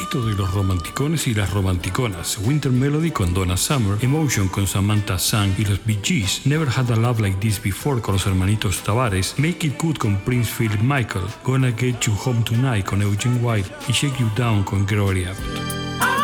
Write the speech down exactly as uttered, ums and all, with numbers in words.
éxitos de los romanticones y las romanticonas, Winter Melody con Donna Summer, Emotion con Samantha Sang y los Bee Gees, Never Had a Love Like This Before con los hermanitos Tavares, Make It Good con Prince Philip Michael, Gonna Get You Home Tonight con Eugene White y Shake You Down con Gregory Abbott.